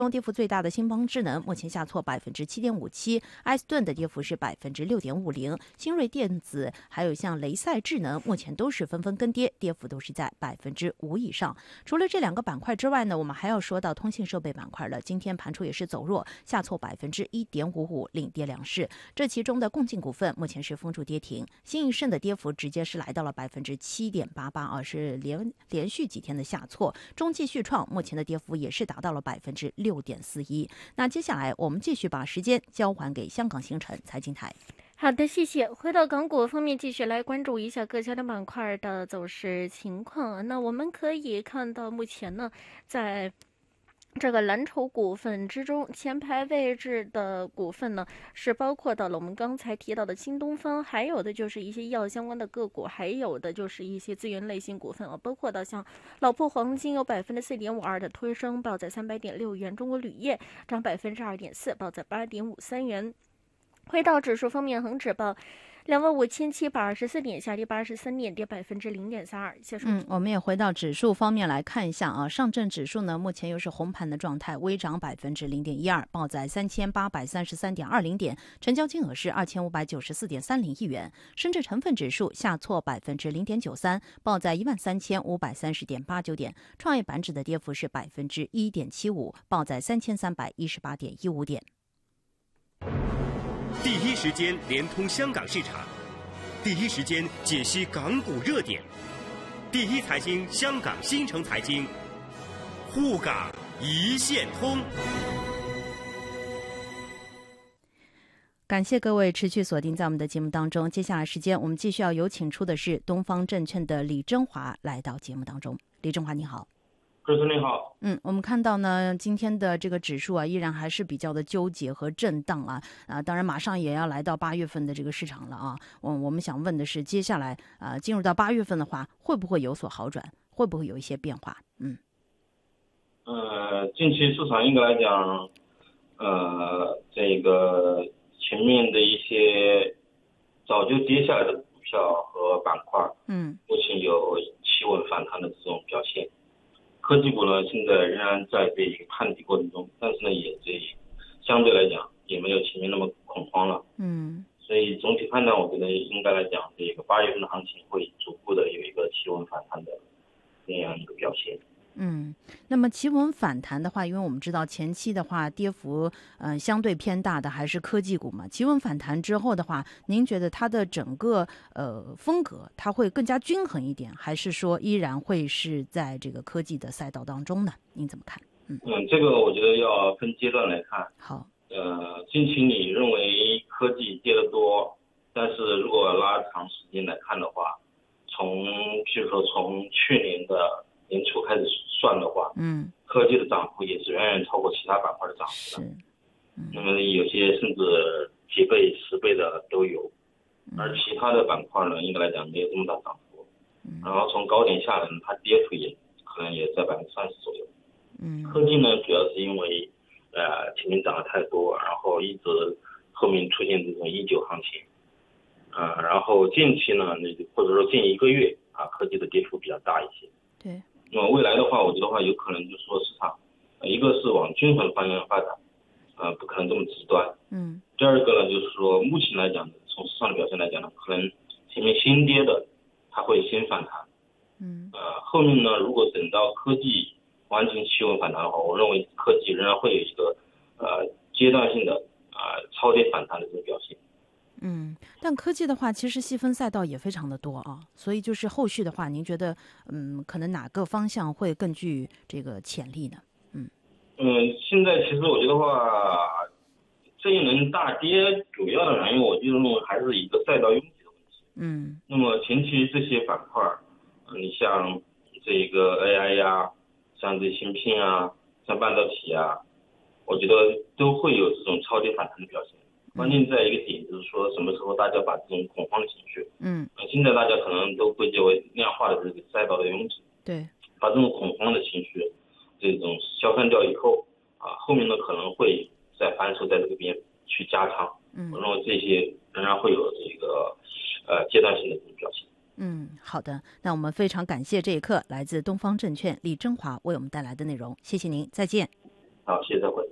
中跌幅最大的新邦智能目前下挫7.57%，埃斯顿的跌幅是6.50%，新锐电子还有像雷赛智能目前都是纷纷跟跌，跌幅都是在5%以上。除了这两个板块之外呢，我们还要说到通信设备板块了。今天盘出也是走弱，下挫1.55%，领跌两市。这其中的共进股份目前是封住跌停，新易盛的跌幅直接是来到了7.88%，是连续几天的下挫。中继续创目前的跌幅也是达到了6.41%。那接下来我们继续把时间交还给香港星辰财经台。 好的，谢谢。回到港股方面，继续来关注一下各家的板块的走势情况。那我们可以看到，目前呢，在这个蓝筹股份之中，前排位置的股份呢，是包括到了我们刚才提到的新东方，还有的就是一些医药相关的个股，还有的就是一些资源类型股份啊，包括到像老破黄金有4.52%的推升，报在300.6元；中国铝业涨2.4%，报在8.53元。回到指数方面，恒指报25724点，下跌83点，跌0.32%。谢谢。 我们也回到指数方面来看一下啊，上证指数呢目前又是红盘的状态，微涨0.12%，报在3833.20点，成交金额是2594.30亿元。深圳成分指数下挫0.93%，报在13530.89点。创业板指的跌幅是1.75%，报在3318.15点。 第一时间连通香港市场，第一时间解析港股热点，第一财经香港新城财经，沪港一线通。 感谢各位持续锁定在我们的节目当中。接下来时间我们继续要有请出的是东方证券的李征华来到节目当中。李征华你好。 主持人你好。 我们看到呢，今天的这个指数啊，依然还是比较的纠结和震荡当然马上也要来到8月份的这个市场了啊。我们想问的是，接下来进入到8月份的话，会不会有所好转？会不会有一些变化？ 近期市场应该来讲，这个前面的一些早就跌下来的股票和板块，目前有企稳反弹的这种表现。科技股呢，现在仍然在这个探底过程中，但是呢，也相对来讲也没有前面那么恐慌了。所以总体判断，我觉得应该来讲，这个8月份的行情会逐步的有一个企稳反弹的这样一个表现。 那么企稳反弹的话，因为我们知道前期的话跌幅相对偏大的还是科技股嘛。企稳反弹之后的话，您觉得它的整个风格它会更加均衡一点，还是说依然会是在这个科技的赛道当中呢？您怎么看？ 这个我觉得要分阶段来看。 好。 近期你认为科技跌得多，但是如果拉长时间来看的话，譬如说从去年的年初开始算的话，科技的涨幅也是远远超过其他板块的涨幅的。那么有些甚至几倍、10倍的都有，而其他的板块呢，应该来讲没有这么大涨幅。然后从高点下来，它跌幅也可能也在30%左右。科技呢，主要是因为前面涨得太多，然后一直后面出现这种19行情。然后近期呢，或者说近1个月科技的跌幅比较大一些。 对。 那么未来的话，我觉得话有可能就是说市场，一个是往均衡方向发展，不可能这么极端。第二个呢，就是说目前来讲，从市场的表现来讲呢，可能前面先跌的，它会先反弹。后面呢，如果等到科技完全企稳反弹的话，我认为科技仍然会有一个阶段性的超跌反弹的这种表现。 但科技的话，其实细分赛道也非常的多啊，所以就是后续的话，您觉得可能哪个方向会更具这个潜力呢？ 现在其实我觉得话，这一轮大跌主要的原因，我就认为还是一个赛道拥挤的问题。那么前期这些板块，你像这个 AI 呀，像这芯片啊，像半导体啊，我觉得都会有这种超跌反弹的表现。关键在一个点，就是说什么时候大家把这种恐慌的情绪，现在大家可能都归结为量化的这个赛道的拥挤， 对， 把这种恐慌的情绪这种消散掉以后，后面呢可能会在反手在这个边去加仓。我认为这些仍然会有这个阶段性的这种表现。 好的，那我们非常感谢这一刻来自东方证券李征华为我们带来的内容，谢谢您，再见。 好，谢谢再会。